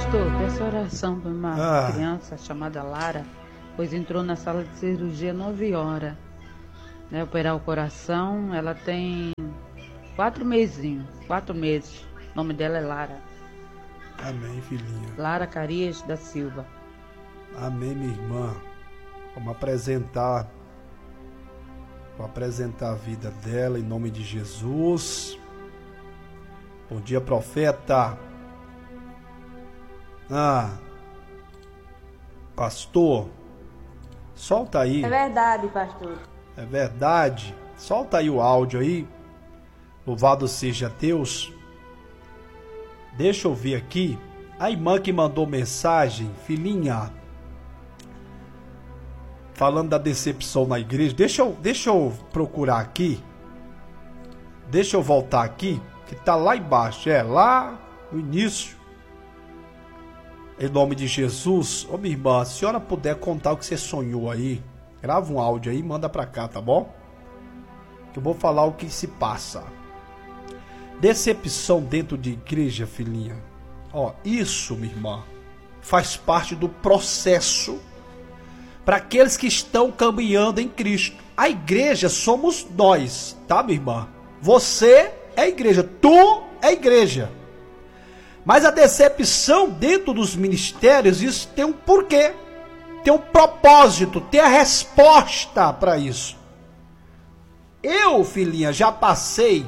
Pastor, peço oração para uma criança chamada Lara, pois entrou na sala de cirurgia 9 horas. Né, operar o coração, ela tem 4 meses. O nome dela é Lara. Amém, filhinha. Lara Carias da Silva. Amém, minha irmã. Vamos apresentar a vida dela em nome de Jesus. Bom dia, profeta. Pastor, solta aí. É verdade, pastor. É verdade. Solta aí o áudio aí. Louvado seja Deus. Deixa eu ver aqui. A irmã que mandou mensagem, filhinha, falando da decepção na igreja. Deixa eu procurar aqui. Deixa eu voltar aqui, que tá lá embaixo. Lá no início. Em nome de Jesus. Ô minha irmã, se a senhora puder contar o que você sonhou aí, grava um áudio aí e manda pra cá, tá bom? Que eu vou falar o que se passa. Decepção dentro de igreja, filhinha. Isso, minha irmã, faz parte do processo para aqueles que estão caminhando em Cristo. A igreja somos nós, tá, minha irmã? Você é igreja, tu é igreja. Mas a decepção dentro dos ministérios, isso tem um porquê, tem um propósito, tem a resposta para isso. Eu, filhinha, já passei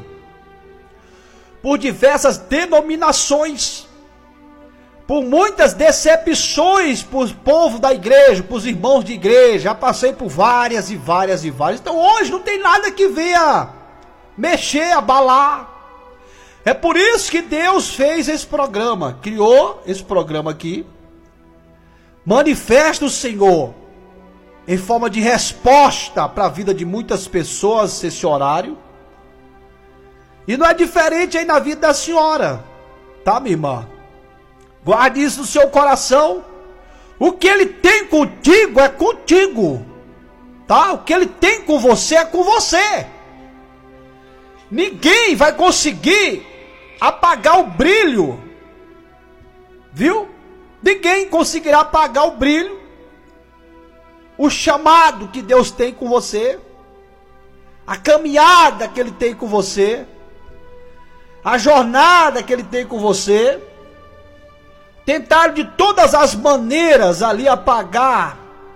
por diversas denominações, por muitas decepções para o povo da igreja, para os irmãos de igreja. Já passei por várias e várias e várias. Então hoje não tem nada que venha mexer, abalar. É por isso que Deus fez esse programa, criou esse programa aqui. Manifesta o Senhor em forma de resposta para a vida de muitas pessoas esse horário. E não é diferente aí na vida da senhora, tá, minha irmã? Guarde isso no seu coração. O que ele tem contigo é contigo, tá? O que ele tem com você é com você. Ninguém vai conseguir apagar o brilho, viu? Ninguém conseguirá apagar o brilho, o chamado que Deus tem com você, a caminhada que Ele tem com você, a jornada que Ele tem com você. Tentaram de todas as maneiras ali apagar,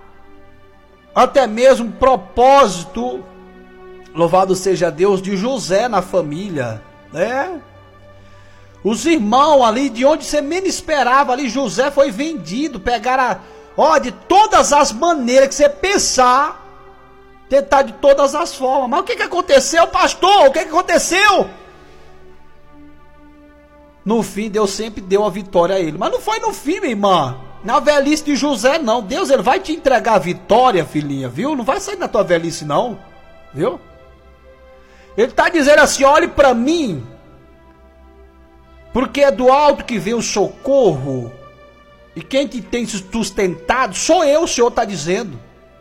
até mesmo o propósito, louvado seja Deus, de José na família, né? Os irmãos ali, de onde você menos esperava, ali José foi vendido, pegaram, de todas as maneiras que você pensar, tentar de todas as formas. Mas o que aconteceu, pastor? O que aconteceu? No fim, Deus sempre deu a vitória a ele. Mas não foi no fim, minha irmã. Na velhice de José, não. Deus, ele vai te entregar a vitória, filhinha, viu? Não vai sair na tua velhice, não. Viu? Ele está dizendo assim, olhe para mim, porque é do alto que vem o socorro, e quem te tem sustentado sou eu, o Senhor está dizendo.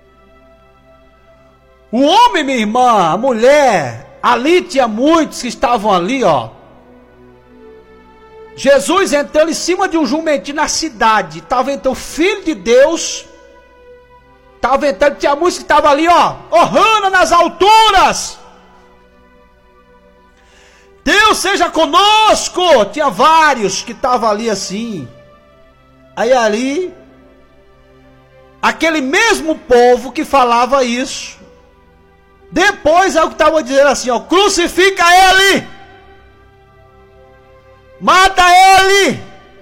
O homem, minha irmã, a mulher, ali tinha muitos que estavam ali, Jesus entrando em cima de um jumentinho na cidade. Estava então o Filho de Deus. Estava entrando, tinha muitos que estavam ali, honrando nas alturas. Deus seja conosco. Tinha vários que estavam ali assim. Aí ali, aquele mesmo povo que falava isso, depois é o que estava dizendo assim, crucifica ele. Mata ele!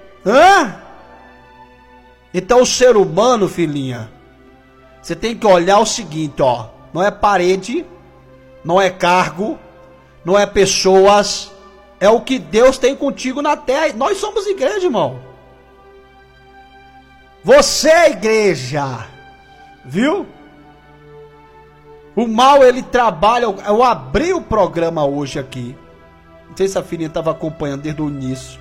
Então o ser humano, filhinha, você tem que olhar o seguinte, não é parede, não é cargo, não é pessoas, é o que Deus tem contigo na terra. Nós somos igreja, irmão. Você é igreja, viu? O mal, ele trabalha. Eu abri o programa hoje aqui, não sei se a filhinha estava acompanhando desde o início,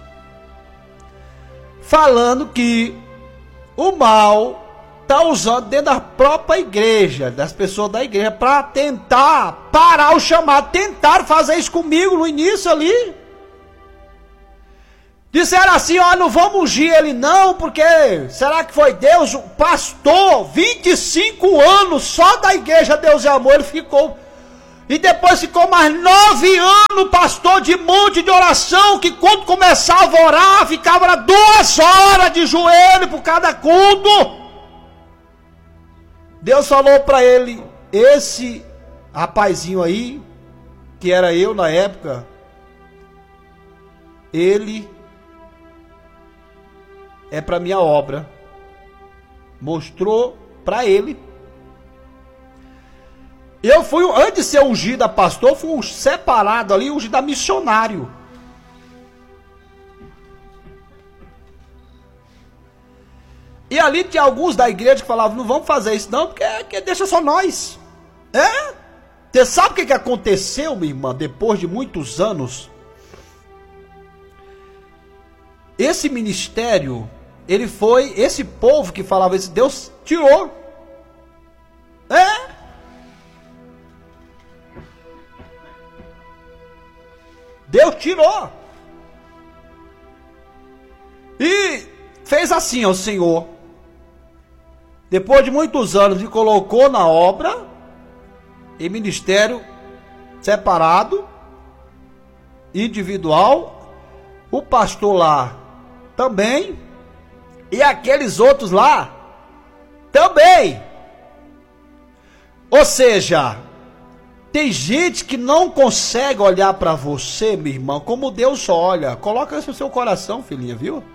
falando que o mal está usando dentro da própria igreja, das pessoas da igreja, para tentar parar o chamado. Tentaram fazer isso comigo no início ali. Disseram assim, ó, não vamos ungir ele não, porque será que foi Deus? O pastor, 25 anos só da igreja Deus e Amor, ele ficou. E depois ficou mais 9 anos, pastor, de monte de oração, que quando começava a orar, ficava 2 horas de joelho por cada culto. Deus falou para ele, esse rapazinho aí, que era eu na época, ele é para minha obra. Mostrou para ele. Eu fui, antes de ser ungido a pastor, fui separado ali, ungido a missionário. E ali tinha alguns da igreja que falavam, não vamos fazer isso não, porque deixa só nós. É? Você sabe o que aconteceu, minha irmã, depois de muitos anos? Esse ministério, ele foi, esse povo que falava isso, Deus tirou. É? Deus tirou. E fez assim, o Senhor. Depois de muitos anos, me colocou na obra, em ministério separado, individual. O pastor lá também. E aqueles outros lá também. Ou seja, tem gente que não consegue olhar para você, minha irmã, como Deus olha. Coloca isso no seu coração, filhinha, viu?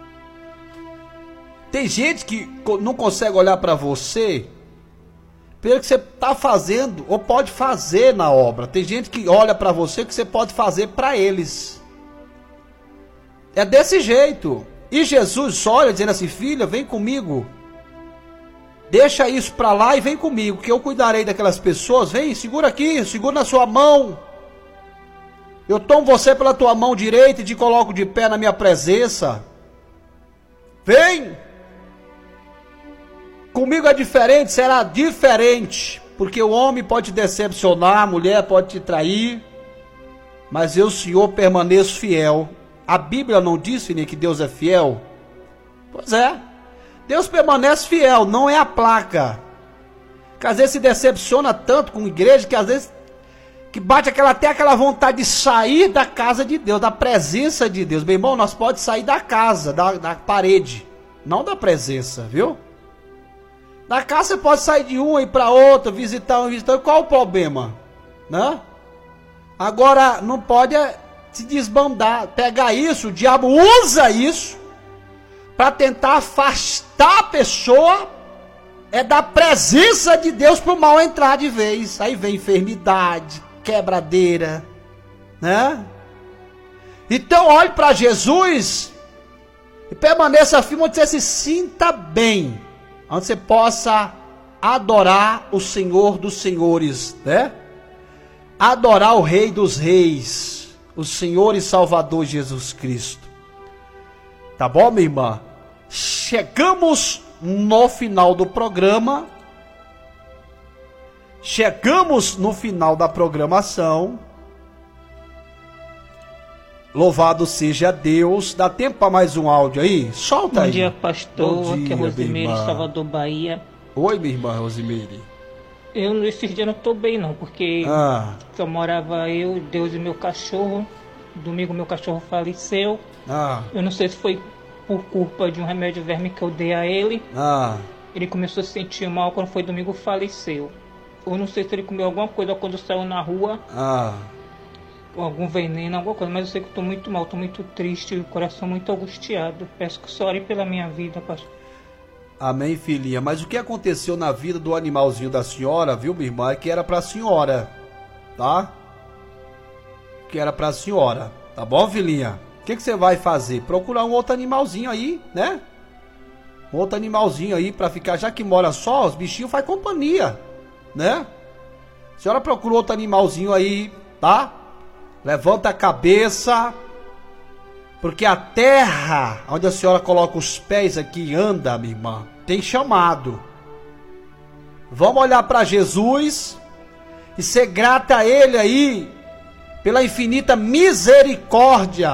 Tem gente que não consegue olhar para você pelo que você está fazendo ou pode fazer na obra. Tem gente que olha para você que você pode fazer para eles. É desse jeito. E Jesus olha dizendo assim, filha, vem comigo. Deixa isso para lá e vem comigo, que eu cuidarei daquelas pessoas. Vem, segura aqui, segura na sua mão. Eu tomo você pela tua mão direita e te coloco de pé na minha presença. Vem. Comigo é diferente, será diferente. Porque o homem pode te decepcionar, a mulher pode te trair. Mas eu, Senhor, permaneço fiel. A Bíblia não diz, filhinha, que Deus é fiel? Pois é. Deus permanece fiel, não é a placa. Que às vezes se decepciona tanto com a igreja, que às vezes que bate até aquela vontade de sair da casa de Deus, da presença de Deus. Meu irmão, nós podemos sair da casa, da parede, não da presença, viu? Da casa você pode sair de uma e para outra, visitar um, visitar. Qual o problema? Né? Agora, não pode se desbandar, pegar isso, o diabo usa isso para tentar afastar a pessoa da presença de Deus para o mal entrar de vez. Aí vem enfermidade, quebradeira, né? Então olhe para Jesus e permaneça firme onde você se sinta bem, onde você possa adorar o Senhor dos Senhores, né? Adorar o Rei dos Reis, o Senhor e Salvador Jesus Cristo. Tá bom, minha irmã? Chegamos no final do programa. Chegamos no final da programação. Louvado seja Deus. Dá tempo para mais um áudio aí? Solta aí. Bom dia, pastor. Bom dia, aqui é Rosimeire, Salvador, Bahia. Oi, minha irmã Rosimeire. Eu, esses dias, não estou bem, não, porque só morava eu, Deus e meu cachorro. Domingo, meu cachorro faleceu. Eu não sei se foi por culpa de um remédio verme que eu dei a ele. Ele começou a se sentir mal, quando foi domingo, faleceu. Eu não sei se ele comeu alguma coisa quando saiu na rua. Algum veneno, alguma coisa, mas eu sei que eu estou muito mal, estou muito triste, o coração muito angustiado. Peço que só ore pela minha vida, pastor. Amém, filhinha. Mas o que aconteceu na vida do animalzinho da senhora, viu, minha irmã, é que era pra senhora, tá? Que era pra senhora, tá bom, filhinha? O que você vai fazer? Procurar um outro animalzinho aí, né? Um outro animalzinho aí pra ficar, já que mora só, os bichinhos faz companhia, né? A senhora procura outro animalzinho aí, tá? Levanta a cabeça, porque a terra onde a senhora coloca os pés aqui e anda, minha irmã, tem chamado. Vamos olhar para Jesus e ser grata a Ele aí pela infinita misericórdia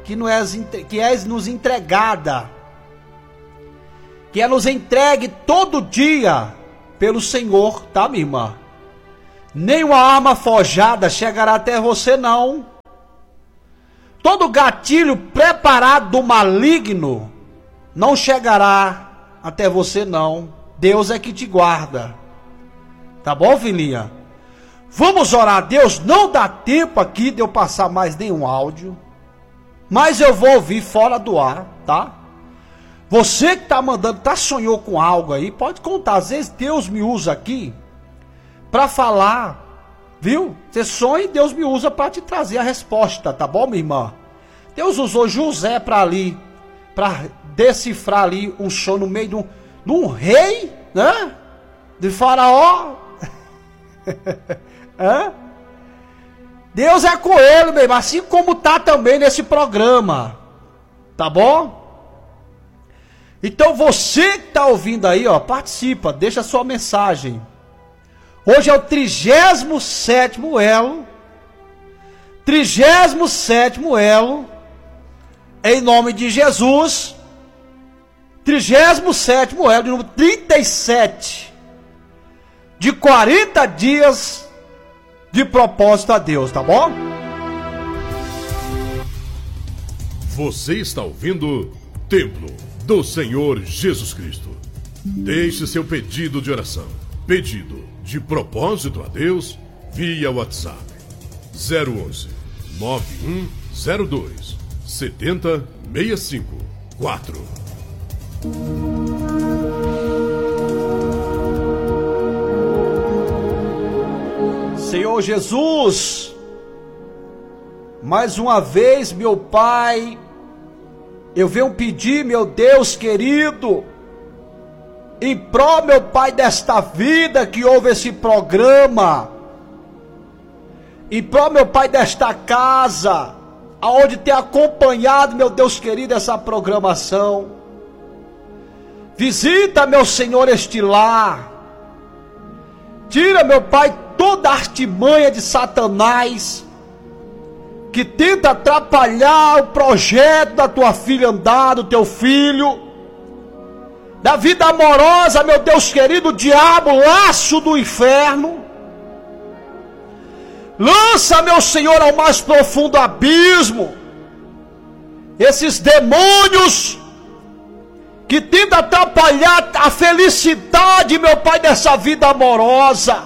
que és nos entregada, que é nos entregue todo dia pelo Senhor, tá, minha irmã? Nenhuma arma forjada chegará até você, não. Todo gatilho preparado do maligno não chegará até você, não. Deus é que te guarda. Tá bom, filhinha? Vamos orar a Deus. Não dá tempo aqui de eu passar mais nenhum áudio, mas eu vou ouvir fora do ar, tá? Você que tá mandando, sonhou com algo aí, pode contar. Às vezes Deus me usa aqui para falar, viu? Você sonha e Deus me usa para te trazer a resposta, tá bom, minha irmã? Deus usou José para decifrar ali um sonho no meio de um rei, né? De Faraó. Deus é com ele, meu irmão, assim como tá também nesse programa, tá bom? Então você que tá ouvindo aí, ó, participa, deixa a sua mensagem. Hoje é o 37º elo. 37º elo. Em nome de Jesus. 37º elo, de número 37. De 40 dias de propósito a Deus, tá bom? Você está ouvindo Templo do Senhor Jesus Cristo. Deixe seu pedido de oração, pedido de propósito a Deus via WhatsApp 011 9102 7065 4. Senhor Jesus, mais uma vez, meu Pai, eu venho pedir, meu Deus querido, em prol, meu Pai, desta vida que ouve esse programa, em prol, meu Pai, desta casa, aonde tem acompanhado, meu Deus querido, essa programação. Visita, meu Senhor, este lar. Tira, meu Pai, toda a artimanha de Satanás que tenta atrapalhar o projeto da tua filha andar, do teu filho, da vida amorosa, meu Deus querido. Diabo, laço do inferno, lança, meu Senhor, ao mais profundo abismo esses demônios que tentam atrapalhar a felicidade, meu Pai, dessa vida amorosa.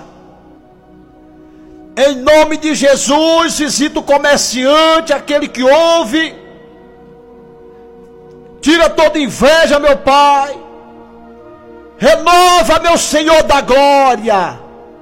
Em nome de Jesus, visita o comerciante, aquele que ouve. Tira toda inveja, meu Pai. Renova, meu Senhor da glória.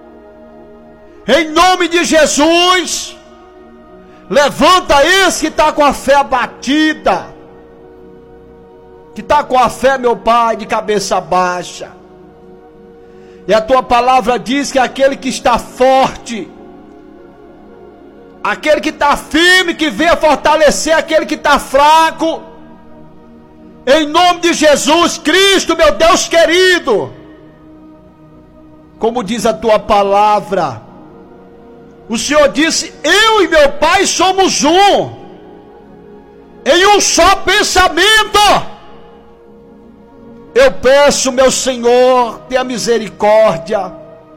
Em nome de Jesus, levanta esse que está com a fé abatida, que está com a fé, meu Pai, de cabeça baixa. E a tua palavra diz que aquele que está forte, aquele que está firme, que venha fortalecer aquele que está fraco. Em nome de Jesus Cristo, meu Deus querido. Como diz a tua palavra, o Senhor disse: eu e meu Pai somos um, em um só pensamento. Eu peço, meu Senhor, tenha misericórdia.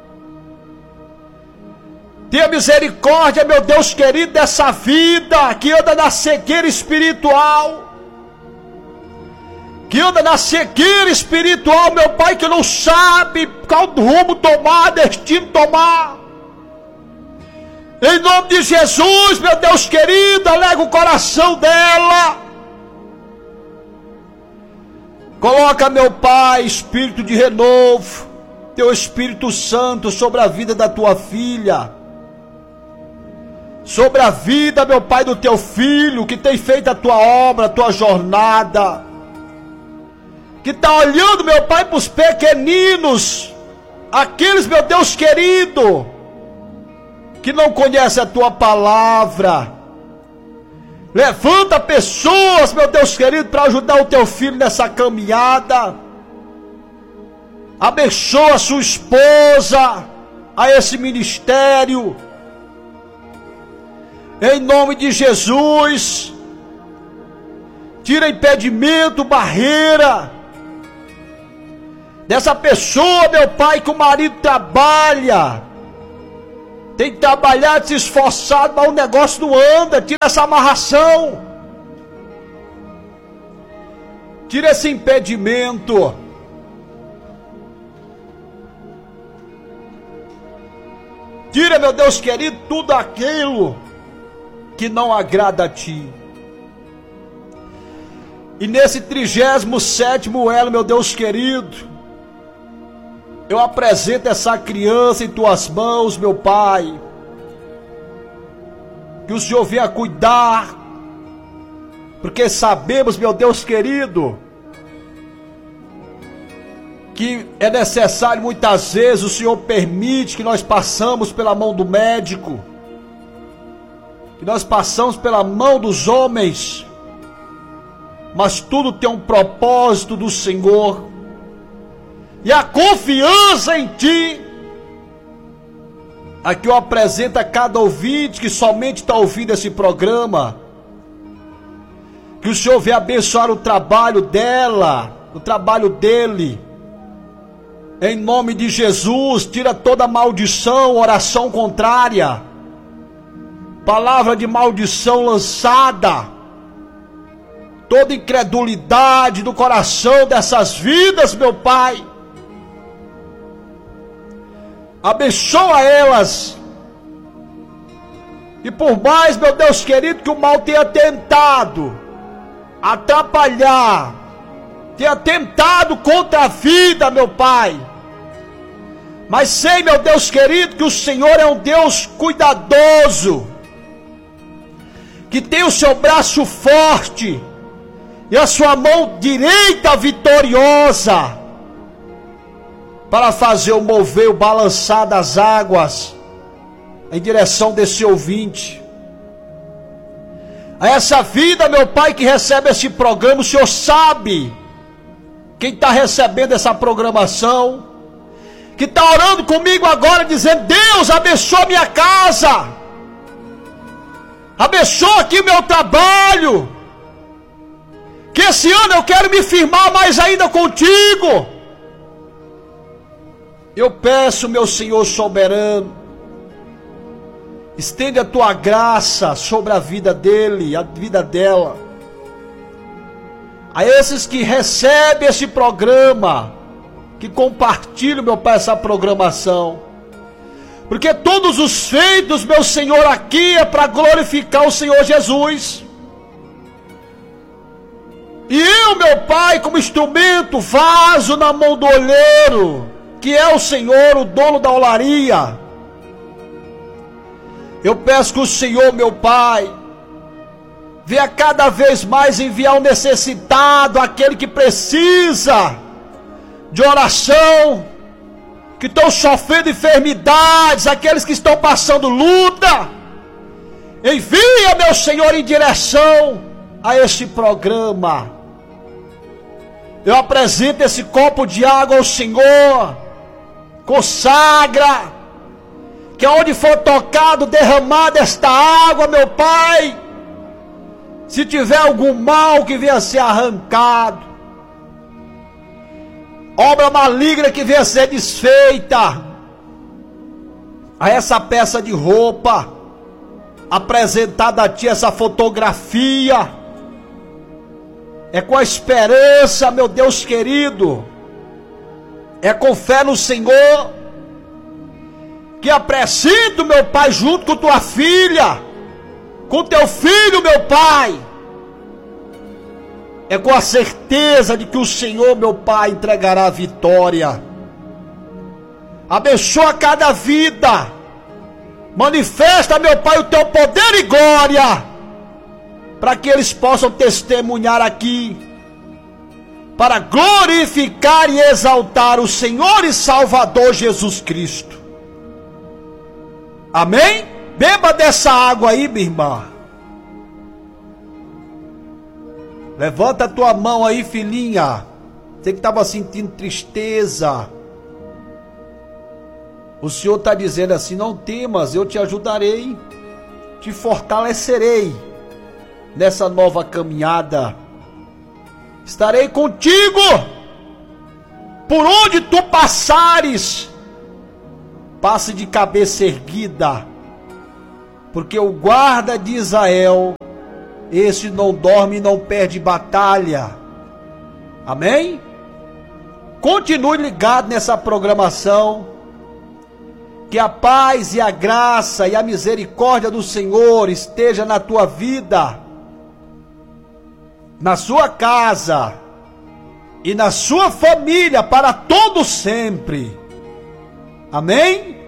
Tenha misericórdia, meu Deus querido, dessa vida que anda na cegueira espiritual. Que anda na cegueira espiritual, meu Pai, que não sabe qual rumo tomar, destino tomar. Em nome de Jesus, meu Deus querido, alega o coração dela. Coloca, meu Pai, espírito de renovo, teu Espírito Santo sobre a vida da tua filha, sobre a vida, meu Pai, do teu filho, que tem feito a tua obra, a tua jornada, que está olhando, meu Pai, para os pequeninos, aqueles, meu Deus querido, que não conhecem a tua palavra. Levanta pessoas, meu Deus querido, para ajudar o teu filho nessa caminhada. Abençoa a sua esposa, a esse ministério. Em nome de Jesus. Tira impedimento, barreira dessa pessoa, meu Pai, que o marido trabalha, tem trabalhado, se esforçado, mas o negócio não anda. Tira essa amarração, tira esse impedimento. Tira, meu Deus querido, tudo aquilo que não agrada a Ti. E nesse 37º elo, meu Deus querido, eu apresento essa criança em Tuas mãos, meu Pai. Que o Senhor venha cuidar, porque sabemos, meu Deus querido, que é necessário, muitas vezes o Senhor permite que nós passamos pela mão do médico, que nós passamos pela mão dos homens, mas tudo tem um propósito do Senhor. E a confiança em Ti, aqui eu apresento a cada ouvinte que somente está ouvindo esse programa, que o Senhor venha abençoar o trabalho dela, o trabalho dele, em nome de Jesus. Tira toda maldição, oração contrária, palavra de maldição lançada, toda incredulidade do coração dessas vidas, meu Pai. Abençoa elas. E por mais, meu Deus querido, que o mal tenha tentado atrapalhar, tenha tentado contra a vida, meu Pai, mas sei, meu Deus querido, que o Senhor é um Deus cuidadoso, que tem o seu braço forte e a sua mão direita vitoriosa, para fazer o mover, o balançar das águas em direção desse ouvinte. A essa vida, meu Pai, que recebe esse programa, o Senhor sabe quem está recebendo essa programação, que está orando comigo agora, dizendo: Deus, abençoa minha casa, abençoa aqui o meu trabalho, que esse ano eu quero me firmar mais ainda contigo. Eu peço, meu Senhor soberano, estende a Tua graça sobre a vida dele, a vida dela. A esses que recebem esse programa, que compartilham, meu Pai, essa programação, porque todos os feitos, meu Senhor, aqui é para glorificar o Senhor Jesus. E eu, meu Pai, como instrumento, vaso na mão do olheiro, que é o Senhor, o dono da olaria, eu peço que o Senhor, meu Pai, venha cada vez mais enviar o necessitado, aquele que precisa de oração, que estão sofrendo enfermidades, aqueles que estão passando luta. Envia, meu Senhor, em direção a este programa. Eu apresento esse copo de água ao Senhor. Consagra, que aonde for tocado, derramada esta água, meu Pai, se tiver algum mal que venha a ser arrancado, obra maligna que venha a ser desfeita, a essa peça de roupa apresentada a Ti, essa fotografia, é com a esperança, meu Deus querido, é com fé no Senhor, que apresento, meu Pai, junto com Tua filha, com Teu filho, meu Pai, é com a certeza de que o Senhor, meu Pai, entregará a vitória. Abençoa cada vida, manifesta, meu Pai, o Teu poder e glória, para que eles possam testemunhar aqui, para glorificar e exaltar o Senhor e Salvador Jesus Cristo. Amém? Beba dessa água aí, minha irmã. Levanta a tua mão aí, filhinha. Você que estava sentindo tristeza. O Senhor está dizendo assim: não temas, eu te ajudarei, te fortalecerei nessa nova caminhada. estarei contigo por onde tu passares. Passe de cabeça erguida, porque o guarda de Israel, esse não dorme e não perde batalha. Amém? Continue ligado nessa programação. Que a paz e a graça e a misericórdia do Senhor esteja na tua vida, na sua casa e na sua família para todo sempre. Amém?